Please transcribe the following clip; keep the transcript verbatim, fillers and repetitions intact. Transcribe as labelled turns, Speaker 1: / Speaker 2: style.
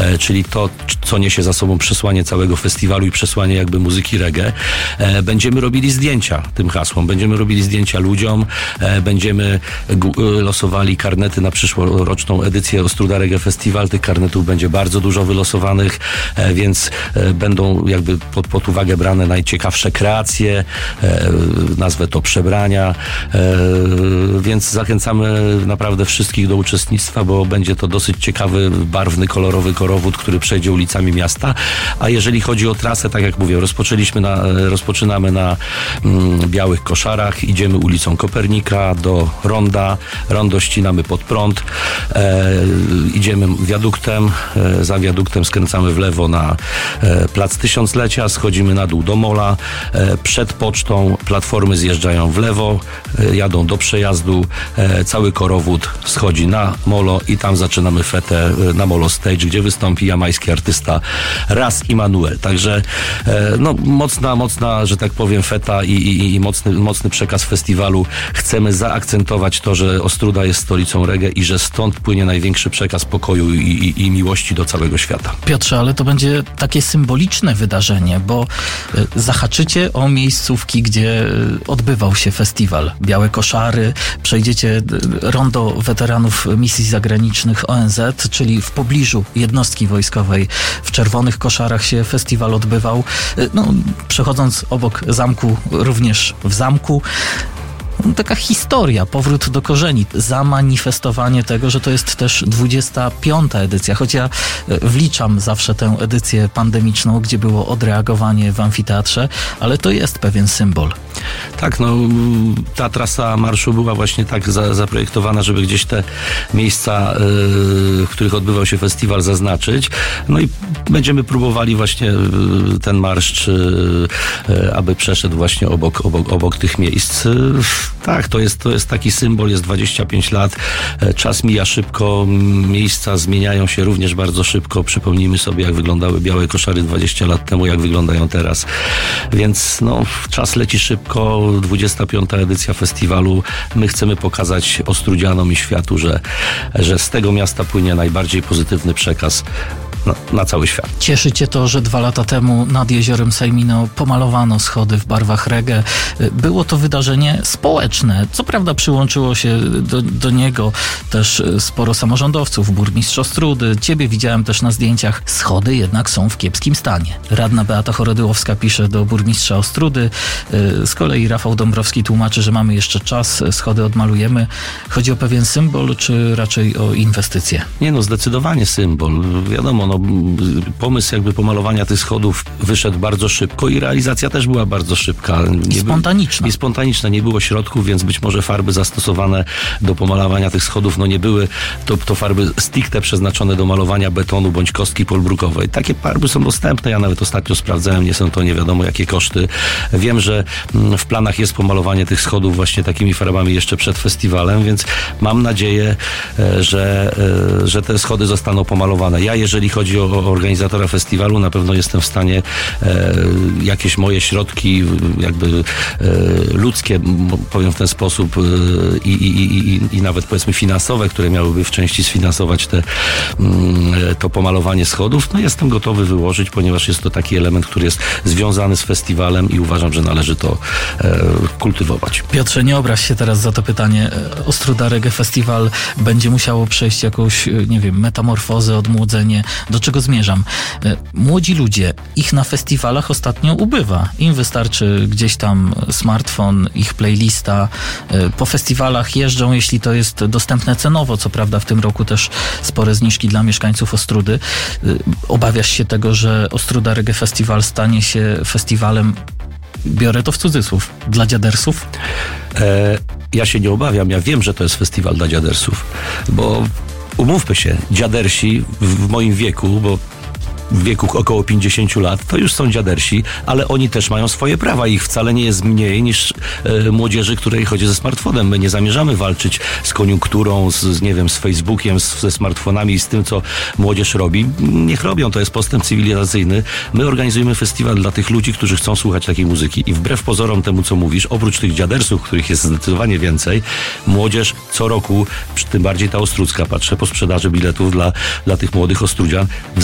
Speaker 1: czyli to, co niesie za sobą przesłanie całego festiwalu i przesłanie jakby muzyki reggae. Będziemy robili zdjęcia tym hasłom, będziemy robili zdjęcia ludziom, będziemy losowali karnety na przyszłoroczną edycję Ostróda Reggae Festival. Tych karnetów będzie bardzo dużo wylosowanych, więc będą jakby pod, pod uwagę brane najciekawsze kreacje, nazwę to przebrania, więc zachęcamy naprawdę wszystkich do uczestnictwa, bo będzie to dosyć ciekawy, barwny, kolorowy korowód, który przejdzie ulicami miasta. A jeżeli chodzi o trasę, tak jak mówię, rozpoczęliśmy na, rozpoczynamy na mm, Białych Koszarach, idziemy ulicą Kopernika do Ronda, Rondo ścinamy pod prąd, e, idziemy wiaduktem, e, za wiaduktem skręcamy w lewo na e, Plac Tysiąclecia, schodzimy na dół do Mola, e, przed pocztą platformy zjeżdżają w lewo, e, jadą do przejazdu, e, cały korowód schodzi na Molo i tam zaczynamy fetę e, na Molo Stage, gdzie wystąpi jamajski artysta Ras Immanuel. Także e, no, mocna, mocna, że tak powiem, feta i, i, i mocny, mocny przekaz festiwalu. Chcemy zaakcentować to, że Ostróda jest stolicą reggae i że stąd płynie największy przekaz pokoju i, i, i miłości do całego świata.
Speaker 2: Piotrze, ale to będzie takie symboliczne wydarzenie, bo zahaczycie o miejscówki, gdzie odbywał się festiwal. Białe Koszary, przejdziecie rondo weteranów misji zagranicznych O N Z, czyli w pobliżu jednostki wojskowej. W Czerwonych Koszarach się festiwal odbywał. No, przechodząc obok zamku, również w zamku. Taka historia, powrót do korzeni, zamanifestowanie tego, że to jest też dwudziesta piąta edycja, choć ja wliczam zawsze tę edycję pandemiczną, gdzie było odreagowanie w amfiteatrze, ale to jest pewien symbol.
Speaker 1: Tak, no ta trasa marszu była właśnie tak za, zaprojektowana, żeby gdzieś te miejsca, yy, w których odbywał się festiwal, zaznaczyć. No i będziemy próbowali właśnie yy, ten marsz, yy, aby przeszedł właśnie obok, obok, obok tych miejsc. Yy, tak, to jest, to jest taki symbol, jest dwadzieścia pięć lat, yy, czas mija szybko, miejsca zmieniają się również bardzo szybko. Przypomnijmy sobie, jak wyglądały Białe Koszary dwadzieścia lat temu, jak wyglądają teraz. Więc no, czas leci szybko. dwudziesta piąta edycja festiwalu. My chcemy pokazać Ostródzianom i światu, że, że z tego miasta płynie najbardziej pozytywny przekaz na, na cały świat.
Speaker 2: Cieszy cię to, że dwa lata temu nad jeziorem Sejmino pomalowano schody w barwach reggae. Było to wydarzenie społeczne. Co prawda przyłączyło się do, do niego też sporo samorządowców, burmistrz Ostródy. Ciebie widziałem też na zdjęciach. Schody jednak są w kiepskim stanie. Radna Beata Choredyłowska pisze do burmistrza Ostródy. Z kolei Rafał Dąbrowski tłumaczy, że mamy jeszcze czas, schody odmalujemy. Chodzi o pewien symbol, czy raczej o inwestycje?
Speaker 1: Nie no, zdecydowanie symbol. Wiadomo, no, pomysł jakby pomalowania tych schodów wyszedł bardzo szybko i realizacja też była bardzo szybka.
Speaker 2: Nie I spontaniczna.
Speaker 1: I spontaniczna. Nie było środków, więc być może farby zastosowane do pomalowania tych schodów, no nie były to, to farby stricte przeznaczone do malowania betonu bądź kostki polbrukowej. Takie farby są dostępne. Ja nawet ostatnio sprawdzałem, nie są to nie wiadomo jakie koszty. Wiem, że w planach jest pomalowanie tych schodów właśnie takimi farbami jeszcze przed festiwalem, więc mam nadzieję, że, że te schody zostaną pomalowane. Ja, jeżeli chodzi o organizatora festiwalu, na pewno jestem w stanie e, jakieś moje środki jakby e, ludzkie, powiem w ten sposób, e, i, i, i, i nawet powiedzmy finansowe, które miałyby w części sfinansować te, mm, to pomalowanie schodów, no jestem gotowy wyłożyć, ponieważ jest to taki element, który jest związany z festiwalem i uważam, że należy to e, kultywować.
Speaker 2: Piotrze, nie obraź się teraz za to pytanie. Ostróda Reggae Festival będzie musiało przejść jakąś, nie wiem, metamorfozę, odmłodzenie. Do czego zmierzam? Młodzi ludzie, ich na festiwalach ostatnio ubywa. Im wystarczy gdzieś tam smartfon, ich playlista. Po festiwalach jeżdżą, jeśli to jest dostępne cenowo. Co prawda w tym roku też spore zniżki dla mieszkańców Ostródy. Obawiasz się tego, że Ostróda Reggae Festival stanie się festiwalem, biorę to w cudzysłów, dla dziadersów?
Speaker 1: E, ja się nie obawiam. Ja wiem, że to jest festiwal dla dziadersów, bo umówmy się, dziadersi w moim wieku, bo w wieku około pięćdziesięciu lat, to już są dziadersi, ale oni też mają swoje prawa. Ich wcale nie jest mniej niż e, młodzieży, której chodzi ze smartfonem. My nie zamierzamy walczyć z koniunkturą, z, z nie wiem, z Facebookiem, z, ze smartfonami i z tym, co młodzież robi. Niech robią, to jest postęp cywilizacyjny. My organizujemy festiwal dla tych ludzi, którzy chcą słuchać takiej muzyki. I wbrew pozorom temu, co mówisz, oprócz tych dziadersów, których jest zdecydowanie więcej, młodzież co roku, tym bardziej ta ostródzka, patrzę po sprzedaży biletów dla, dla tych młodych Ostródzian,